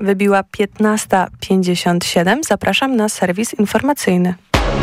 wybiła 15:57. Zapraszam na serwis informacyjny.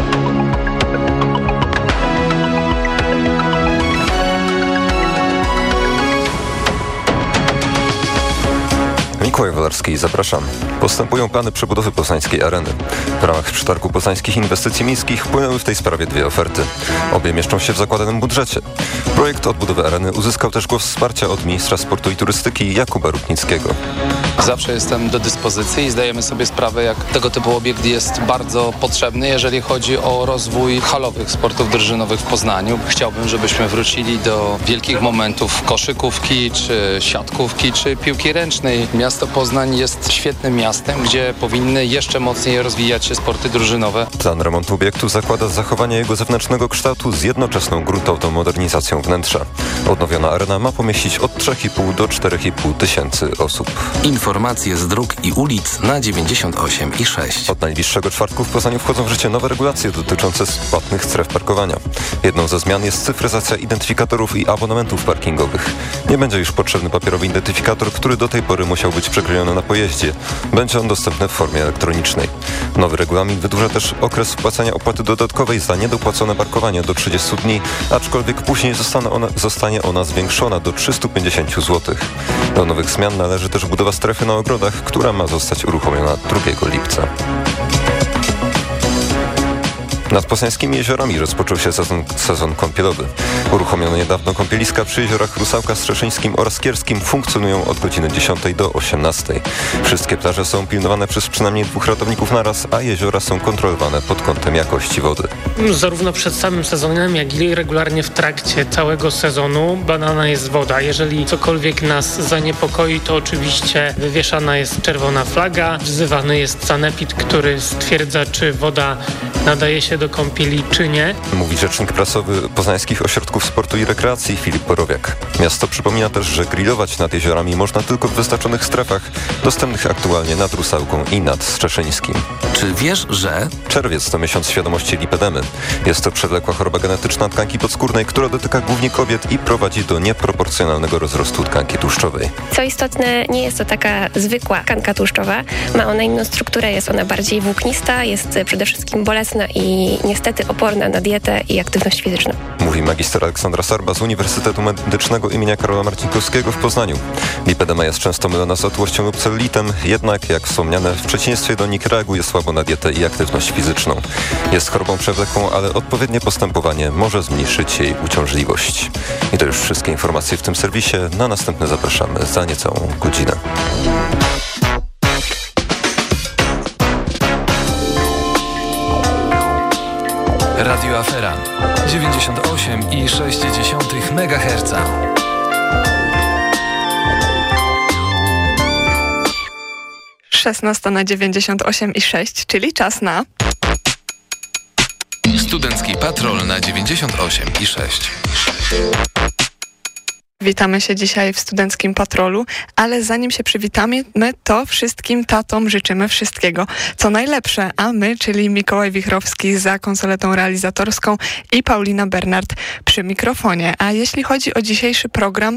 Mikołaj Wolarski, zapraszam. Postępują plany przebudowy poznańskiej areny. W ramach przetargu poznańskich inwestycji miejskich wpłynęły w tej sprawie 2 oferty. Obie mieszczą się w zakładanym budżecie. Projekt odbudowy areny uzyskał też głos wsparcia od ministra sportu i turystyki Jakuba Rutnickiego. Zawsze jestem do dyspozycji i zdajemy sobie sprawę, jak tego typu obiekt jest bardzo potrzebny, jeżeli chodzi o rozwój halowych sportów drużynowych w Poznaniu. Chciałbym, żebyśmy wrócili do wielkich momentów koszykówki, czy siatkówki, czy piłki ręcznej. Miasto Poznań jest świetnym miastem, gdzie powinny jeszcze mocniej rozwijać się sporty drużynowe. Plan remontu obiektu zakłada zachowanie jego zewnętrznego kształtu z jednoczesną gruntowną modernizacją wnętrza. Odnowiona arena ma pomieścić od 3,5 do 4,5 tysięcy osób. Informacje z dróg i ulic na 98,6. Od najbliższego czwartku w Poznaniu wchodzą w życie nowe regulacje dotyczące płatnych stref parkowania. Jedną ze zmian jest cyfryzacja identyfikatorów i abonamentów parkingowych. Nie będzie już potrzebny papierowy identyfikator, który do tej pory musiał być przeklejony na pojeździe. Będzie on dostępny w formie elektronicznej. Nowy regulamin wydłuża też okres wpłacania opłaty dodatkowej za niedopłacone parkowanie do 30 dni, aczkolwiek później zostanie ona zwiększona do 350 zł. Do nowych zmian należy też budowa strefy na ogrodach, która ma zostać uruchomiona 2 lipca. Nad poznańskimi jeziorami rozpoczął się sezon kąpielowy. Uruchomione niedawno kąpieliska przy jeziorach Rusałka, Strzeszyńskim oraz Kierskim funkcjonują od godziny 10 do 18. Wszystkie plaże są pilnowane przez przynajmniej 2 ratowników naraz, a jeziora są kontrolowane pod kątem jakości wody. Zarówno przed samym sezonem, jak i regularnie w trakcie całego sezonu badana jest woda. Jeżeli cokolwiek nas zaniepokoi, to oczywiście wywieszana jest czerwona flaga, wzywany jest sanepid, który stwierdza, czy woda nadaje się do kąpieli, czy nie. Mówi rzecznik prasowy Poznańskich Ośrodków Sportu i Rekreacji Filip Borowiak. Miasto przypomina też, że grillować nad jeziorami można tylko w wyznaczonych strefach, dostępnych aktualnie nad Rusałką i nad Strzeszyńskim. Czy wiesz, że... Czerwiec to miesiąc świadomości lipedemy. Jest to przewlekła choroba genetyczna tkanki podskórnej, która dotyka głównie kobiet i prowadzi do nieproporcjonalnego rozrostu tkanki tłuszczowej. Co istotne, nie jest to taka zwykła tkanka tłuszczowa. Ma ona inną strukturę, jest ona bardziej włóknista, jest przede wszystkim bolesna i niestety oporna na dietę i aktywność fizyczną. Mówi magister Aleksandra Sarba z Uniwersytetu Medycznego im. Karola Marcinkowskiego w Poznaniu. Lipedema jest często mylona z otyłością lub celulitem, jednak jak wspomniane, w przeciwieństwie do nich reaguje słabo na dietę i aktywność fizyczną. Jest chorobą przewlekłą, ale odpowiednie postępowanie może zmniejszyć jej uciążliwość. I to już wszystkie informacje w tym serwisie. Na następne zapraszamy za niecałą godzinę. Radio Afera 98,6 MHz. 16 na 98,6, czyli czas na... Studencki Patrol na 98,6. Witamy się dzisiaj w Studenckim Patrolu, ale zanim się przywitamy, to wszystkim tatom życzymy wszystkiego, co najlepsze, a my, czyli Mikołaj Wichrowski za konsoletą realizatorską i Paulina Bernard przy mikrofonie. A jeśli chodzi o dzisiejszy program,